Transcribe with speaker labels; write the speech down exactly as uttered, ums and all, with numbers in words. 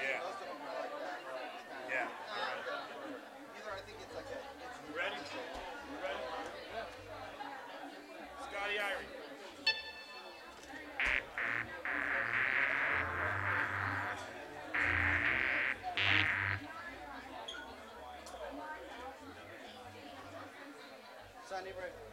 Speaker 1: yeah.
Speaker 2: most of them are like that. Where it's kind of,
Speaker 1: Yeah.
Speaker 2: either I think it's like a. It's
Speaker 1: You ready? You ready? Scotty Irie.
Speaker 2: Sunny break.